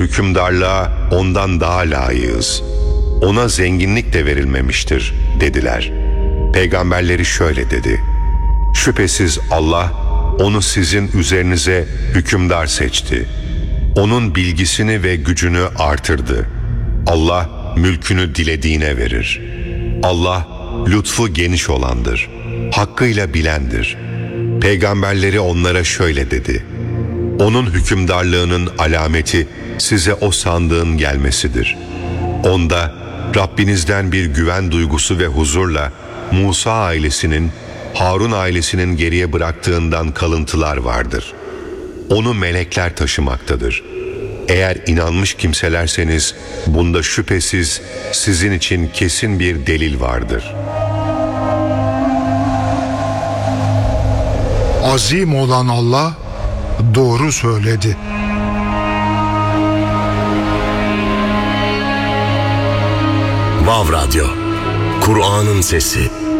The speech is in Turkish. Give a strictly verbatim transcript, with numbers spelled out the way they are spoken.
hükümdarlığa ondan daha layığız. Ona zenginlik de verilmemiştir dediler. Peygamberleri şöyle dedi: şüphesiz Allah onu sizin üzerinize hükümdar seçti. Onun bilgisini ve gücünü artırdı. Allah mülkünü dilediğine verir. Allah lütfu geniş olandır, hakkıyla bilendir. Peygamberleri onlara şöyle dedi: onun hükümdarlığının alameti size o sandığın gelmesidir. Onda Rabbinizden bir güven duygusu ve huzurla Musa ailesinin, Harun ailesinin geriye bıraktığından kalıntılar vardır. Onu melekler taşımaktadır. Eğer inanmış kimselerseniz bunda şüphesiz sizin için kesin bir delil vardır. Azim olan Allah doğru söyledi. Vav Radyo, Kur'an'ın sesi.